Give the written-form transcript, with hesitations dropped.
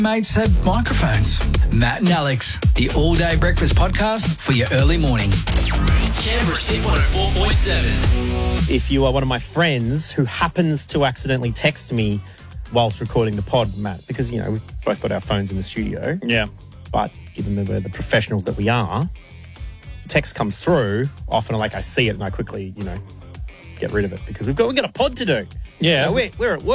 Mates have microphones. Matt and Alex, the all-day breakfast podcast for your early morning. Canberra's Hit 104.7. If you are one of my friends who happens to accidentally text me whilst recording the pod, Matt, because, you know, we've both got our phones in the studio. Yeah. But given that we're the professionals that we are, text comes through, often like I see it and I quickly, get rid of it because we've got a pod to do. Yeah. We're at work.